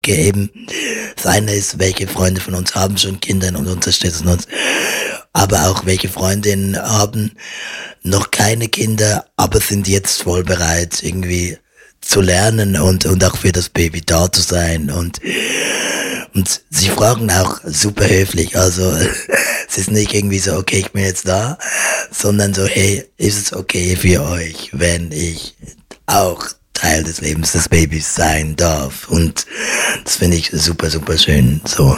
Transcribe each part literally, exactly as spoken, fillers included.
eben. Das eine ist, welche Freunde von uns haben schon Kinder und unterstützen uns, aber auch welche Freundinnen haben noch keine Kinder, aber sind jetzt voll bereit, irgendwie zu lernen und, und auch für das Baby da zu sein. Und, und sie fragen auch super höflich, also es ist nicht irgendwie so, okay, ich bin jetzt da, sondern so, hey, ist es okay für euch, wenn ich auch Teil des Lebens des Babys sein darf? Und das finde ich super, super schön, so.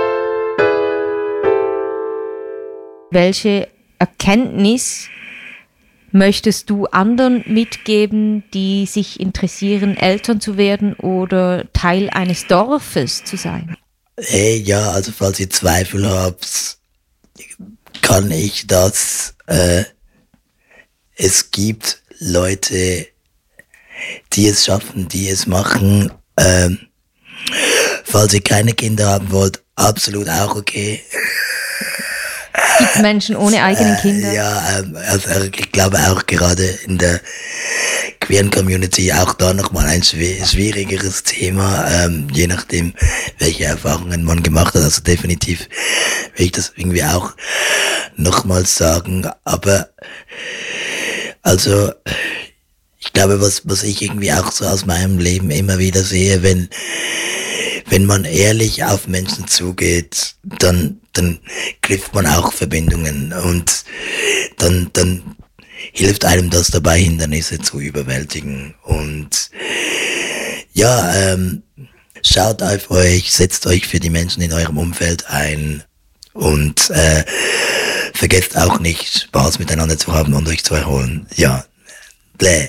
Welche Erkenntnis möchtest du anderen mitgeben, die sich interessieren, Eltern zu werden oder Teil eines Dorfes zu sein? Hey, ja, also falls ihr Zweifel habt, kann ich das, äh, es gibt Leute, die es schaffen, die es machen, ähm, falls ihr keine Kinder haben wollt, absolut auch okay. Es gibt Menschen ohne eigene Kinder. Äh, ja, ähm, also ich glaube auch gerade in der queeren Community auch da nochmal ein schw- schwierigeres Thema, ähm, je nachdem, welche Erfahrungen man gemacht hat. Also definitiv will ich das irgendwie auch nochmals sagen. Aber also ich glaube, was was ich irgendwie auch so aus meinem Leben immer wieder sehe, wenn wenn man ehrlich auf Menschen zugeht, dann dann knüpft man auch Verbindungen und dann dann hilft einem das dabei, Hindernisse zu überwältigen. Und ja, ähm, schaut auf euch, setzt euch für die Menschen in eurem Umfeld ein und äh, vergesst auch nicht, Spaß miteinander zu haben und euch zu erholen. Ja, bläh.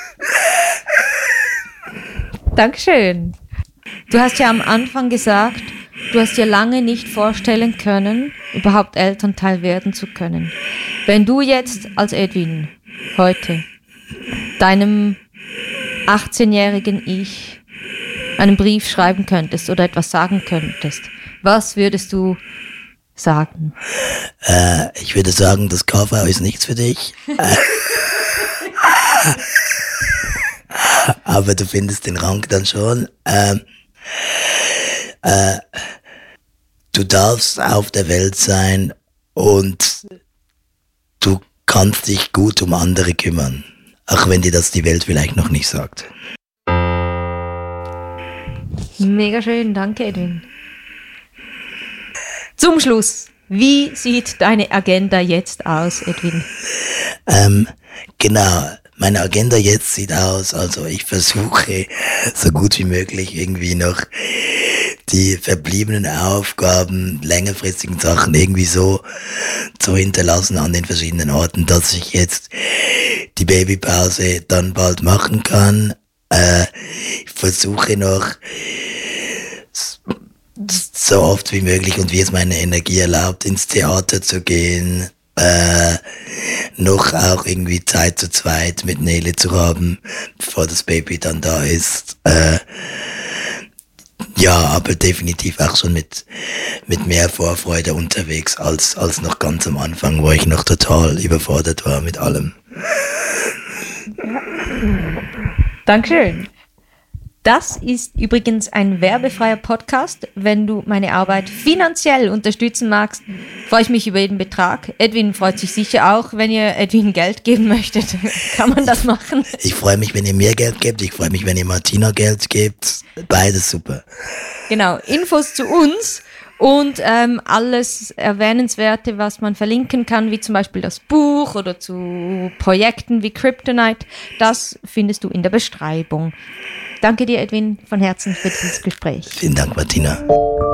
Dankeschön. Du hast ja am Anfang gesagt, du hast dir lange nicht vorstellen können, überhaupt Elternteil werden zu können. Wenn du jetzt als Edwin heute deinem achtzehnjährigen Ich einen Brief schreiben könntest oder etwas sagen könntest, was würdest du sagen? Äh, ich würde sagen, das K V ist nichts für dich. Aber du findest den Rang dann schon. Ähm, äh, du darfst auf der Welt sein und du kannst dich gut um andere kümmern. Auch wenn dir das die Welt vielleicht noch nicht sagt. Mega schön, danke Edwin. Zum Schluss, wie sieht deine Agenda jetzt aus, Edwin? Ähm, genau, meine Agenda jetzt sieht aus, also ich versuche so gut wie möglich irgendwie noch die verbliebenen Aufgaben, längerfristigen Sachen irgendwie so zu hinterlassen an den verschiedenen Orten, dass ich jetzt die Babypause dann bald machen kann. Äh, ich versuche noch so oft wie möglich und wie es meine Energie erlaubt, ins Theater zu gehen, äh, noch auch irgendwie Zeit zu zweit mit Nele zu haben, bevor das Baby dann da ist. Äh, ja, aber definitiv auch schon mit, mit mehr Vorfreude unterwegs als, als noch ganz am Anfang, wo ich noch total überfordert war mit allem. Dankeschön. Das ist übrigens ein werbefreier Podcast. Wenn du meine Arbeit finanziell unterstützen magst, freue ich mich über jeden Betrag. Edwin freut sich sicher auch, wenn ihr Edwin Geld geben möchtet. Kann man das machen? Ich freue mich, wenn ihr mir Geld gebt. Ich freue mich, wenn ihr Martina Geld gebt. Beides super. Genau, Infos zu uns und ähm, alles Erwähnenswerte, was man verlinken kann, wie zum Beispiel das Buch oder zu Projekten wie Kryptonite, das findest du in der Beschreibung. Danke dir, Edwin, von Herzen für dieses Gespräch. Vielen Dank, Martina.